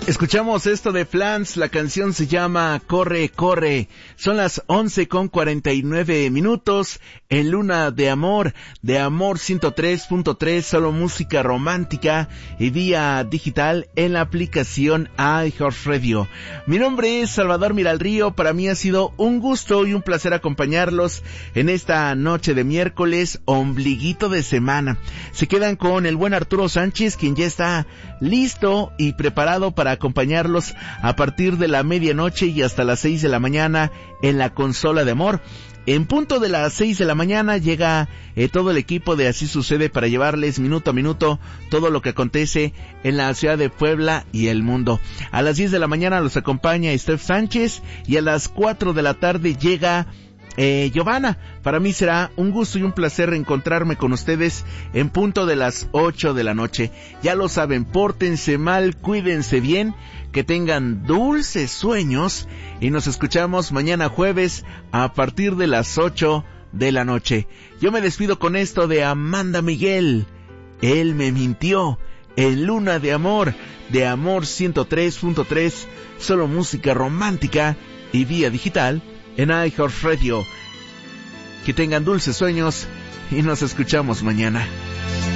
Escuchamos esto de Flans, la canción se llama Corre, Corre. Son las 11:49 en Luna de Amor 103.3, solo música romántica y vía digital en la aplicación iHeartRadio. Mi nombre es Salvador Miralrío, para mí ha sido un gusto y un placer acompañarlos en esta noche de miércoles, ombliguito de semana. Se quedan con el buen Arturo Sánchez, quien ya está listo y preparado para acompañarlos a partir de la medianoche y hasta las 6 de la mañana en la consola de amor. En punto de las 6 de la mañana llega todo el equipo de Así Sucede para llevarles minuto a minuto todo lo que acontece en la ciudad de Puebla y el mundo. A las 10 de la mañana los acompaña Steph Sánchez y a las 4 de la tarde llega Giovanna. Para mí será un gusto y un placer reencontrarme con ustedes en punto de las 8 de la noche. Ya lo saben, pórtense mal, cuídense bien, que tengan dulces sueños y nos escuchamos mañana jueves a partir de las 8 de la noche. Yo me despido con esto de Amanda Miguel, Él me mintió, en Luna de Amor 103.3, solo música romántica y vía digital en iHeartRadio. Que tengan dulces sueños y nos escuchamos mañana.